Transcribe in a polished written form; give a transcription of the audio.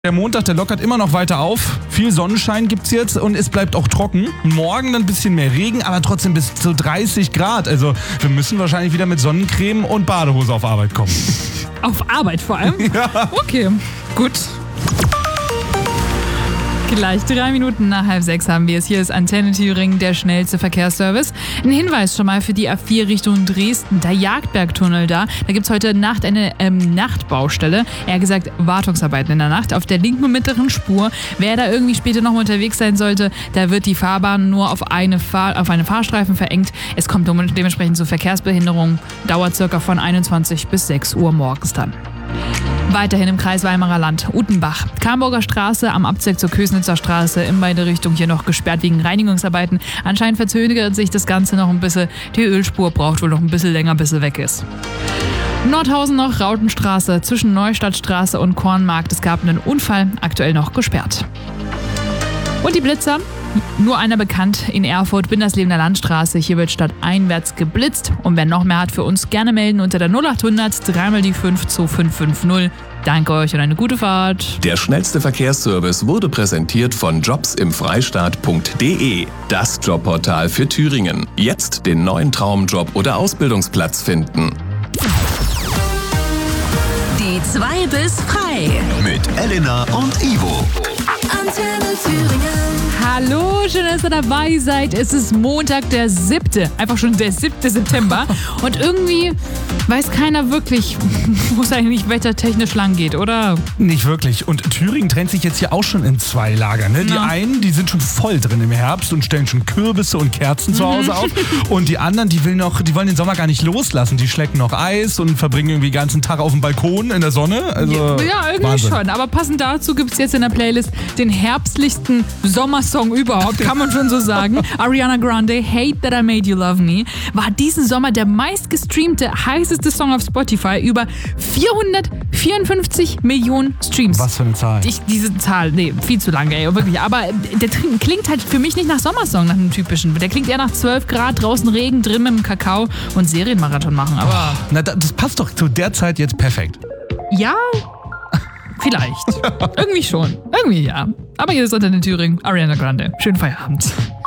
Der Montag, der lockert immer noch weiter auf. Viel Sonnenschein gibt's jetzt und es bleibt auch trocken. Morgen dann ein bisschen mehr Regen, aber trotzdem bis zu 30 Grad. Also wir müssen wahrscheinlich wieder mit Sonnencreme und Badehose auf Arbeit kommen. Auf Arbeit vor allem? Ja. Okay, gut. Gleich 3 Minuten nach 5:30 haben wir es. Hier ist Antenne Thüringen, der schnellste Verkehrsservice. Ein Hinweis schon mal für die A4 Richtung Dresden. Der Jagdbergtunnel da gibt es heute Nacht eine Nachtbaustelle. Eher gesagt Wartungsarbeiten in der Nacht auf der linken und mittleren Spur. Wer da irgendwie später noch unterwegs sein sollte, da wird die Fahrbahn nur auf eine Fahrstreifen verengt. Es kommt dementsprechend zu Verkehrsbehinderungen. Dauert circa von 21 bis 6 Uhr morgens dann. Weiterhin im Kreis Weimarer Land, Utenbach. Kamburger Straße am Abzweig zur Kösnitzer Straße in beide Richtungen hier noch gesperrt wegen Reinigungsarbeiten. Anscheinend verzögert sich das Ganze noch ein bisschen. Die Ölspur braucht wohl noch ein bisschen länger, bis sie weg ist. Nordhausen noch, Rautenstraße zwischen Neustadtstraße und Kornmarkt. Es gab einen Unfall, aktuell noch gesperrt. Und die Blitzer? Nur einer bekannt in Erfurt, Binderslebener Landstraße. Hier wird stadteinwärts geblitzt. Und wer noch mehr hat für uns, gerne melden unter der 0800 3 die 5 2550. Danke euch und eine gute Fahrt. Der schnellste Verkehrsservice wurde präsentiert von jobsimfreistaat.de. Das Jobportal für Thüringen. Jetzt den neuen Traumjob oder Ausbildungsplatz finden. Die 2 bis frei. Mit Elena und Ivo. Antenne Thüringen. Hallo, schön, dass ihr dabei seid. Es ist Montag, der 7. Einfach schon der 7. September. Und irgendwie weiß keiner wirklich, wo es eigentlich wettertechnisch lang geht, oder? Nicht wirklich. Und Thüringen trennt sich jetzt hier auch schon in 2 Lager. Ne? Die einen, die sind schon voll drin im Herbst und stellen schon Kürbisse und Kerzen zu Hause auf. Und die anderen, die wollen den Sommer gar nicht loslassen. Die schlecken noch Eis und verbringen irgendwie den ganzen Tag auf dem Balkon in der Sonne. Also, ja, irgendwie Wahnsinn. schon. Aber passend dazu gibt es jetzt in der Playlist den herbstlichsten Sommersong überhaupt, kann man schon so sagen. Ariana Grande, Hate That I Made You Love Me, war diesen Sommer der meistgestreamte, heißeste Song auf Spotify. Über 454 Millionen Streams. Was für eine Zahl. Diese Zahl, viel zu lange, ey, wirklich. Aber der klingt halt für mich nicht nach Sommersong, nach einem typischen. Der klingt eher nach 12 Grad, draußen Regen, drin im Kakao und Serienmarathon machen. Aber Na, das passt doch zu der Zeit jetzt perfekt. ja, vielleicht. Irgendwie schon. Irgendwie ja. Aber hier ist Antenne Thüringen, Ariana Grande. Schönen Feierabend.